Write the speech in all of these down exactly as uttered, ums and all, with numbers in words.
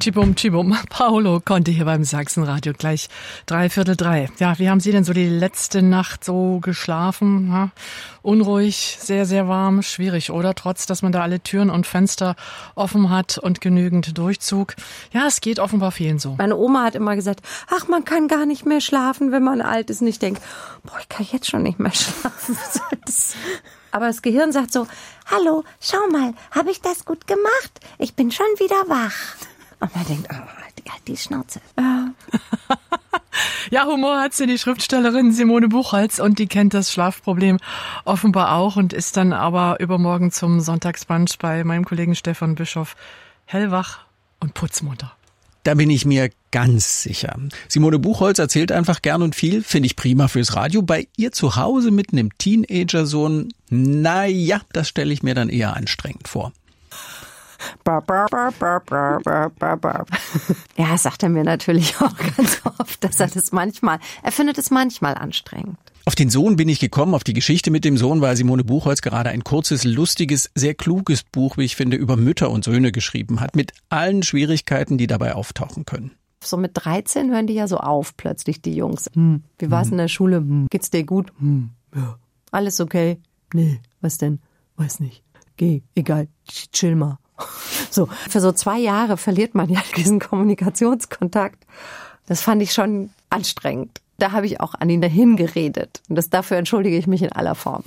Tschibum, Tschibum. Paolo Conte hier beim Sachsenradio, gleich drei Viertel drei. Ja, wie haben Sie denn so die letzte Nacht so geschlafen? Ha? Unruhig, sehr, sehr warm, schwierig, oder? Trotz, dass man da alle Türen und Fenster offen hat und genügend Durchzug. Ja, es geht offenbar vielen so. Meine Oma hat immer gesagt, ach, man kann gar nicht mehr schlafen, wenn man alt ist. Und ich denke, boah, ich kann jetzt schon nicht mehr schlafen. Aber das Gehirn sagt so, hallo, schau mal, habe ich das gut gemacht? Ich bin schon wieder wach. Und man denkt, oh, die, die Schnauze. Ja. Ja, Humor hat sie, die Schriftstellerin Simone Buchholz, und die kennt das Schlafproblem offenbar auch und ist dann aber übermorgen zum Sonntagsbrunch bei meinem Kollegen Stefan Bischoff hellwach und putzmunter. Da bin ich mir ganz sicher. Simone Buchholz erzählt einfach gern und viel, finde ich prima fürs Radio. Bei ihr zu Hause mit einem Teenager-Sohn, naja, das stelle ich mir dann eher anstrengend vor. Ja, das sagt er mir natürlich auch ganz oft, dass er das manchmal, er findet es manchmal anstrengend. Auf den Sohn bin ich gekommen, auf die Geschichte mit dem Sohn, weil Simone Buchholz gerade ein kurzes, lustiges, sehr kluges Buch, wie ich finde, über Mütter und Söhne geschrieben hat, mit allen Schwierigkeiten, die dabei auftauchen können. So mit dreizehn hören die ja so auf plötzlich, die Jungs. Hm. Wie war's hm. in der Schule? Hm. Geht's dir gut? Hm. Ja. Alles okay? Nee. Was denn? Weiß nicht. Geh, egal, chill mal. So, für so zwei Jahre verliert man ja diesen Kommunikationskontakt. Das fand ich schon anstrengend. Da habe ich auch an ihn dahin geredet. Und das, dafür entschuldige ich mich in aller Form.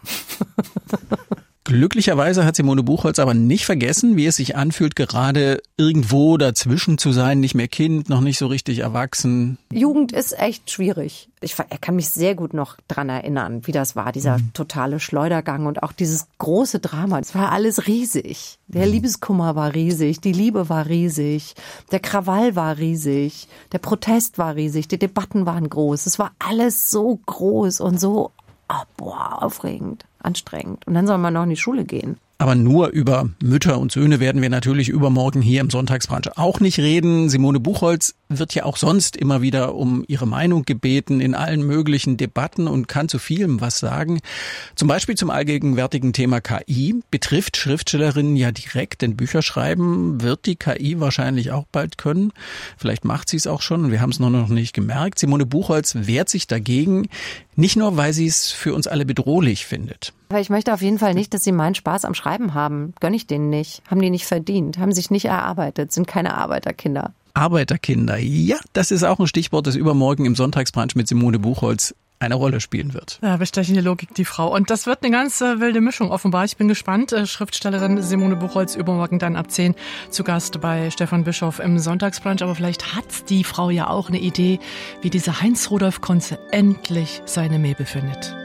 Glücklicherweise hat Simone Buchholz aber nicht vergessen, wie es sich anfühlt, gerade irgendwo dazwischen zu sein, nicht mehr Kind, noch nicht so richtig erwachsen. Jugend ist echt schwierig. Ich kann mich sehr gut noch dran erinnern, wie das war, dieser mhm. totale Schleudergang und auch dieses große Drama. Es war alles riesig. Der mhm. Liebeskummer war riesig, die Liebe war riesig, der Krawall war riesig, der Protest war riesig, die Debatten waren groß. Es war alles so groß und so, oh, boah, aufregend. Anstrengend. Und dann soll man noch in die Schule gehen. Aber nur über Mütter und Söhne werden wir natürlich übermorgen hier im Sonntagsbrunch auch nicht reden. Simone Buchholz wird ja auch sonst immer wieder um ihre Meinung gebeten in allen möglichen Debatten und kann zu vielem was sagen. Zum Beispiel zum allgegenwärtigen Thema K I. Betrifft Schriftstellerinnen ja direkt, denn Bücher schreiben wird die K I wahrscheinlich auch bald können. Vielleicht macht sie es auch schon und wir haben es nur noch nicht gemerkt. Simone Buchholz wehrt sich dagegen, nicht nur, weil sie es für uns alle bedrohlich findet. Aber ich möchte auf jeden Fall nicht, dass sie meinen Spaß am Schreiben haben. Gönn ich denen nicht. Haben die nicht verdient. Haben sich nicht erarbeitet. Sind keine Arbeiterkinder. Arbeiterkinder. Ja, das ist auch ein Stichwort, das übermorgen im Sonntagsbrunch mit Simone Buchholz eine Rolle spielen wird. Ja, bestechende Logik, die Frau. Und das wird eine ganz äh, wilde Mischung offenbar. Ich bin gespannt. Äh, Schriftstellerin Simone Buchholz übermorgen dann ab zehn zu Gast bei Stefan Bischoff im Sonntagsbrunch. Aber vielleicht hat die Frau ja auch eine Idee, wie dieser Heinz Rudolf Kunze endlich seine Mäbel findet.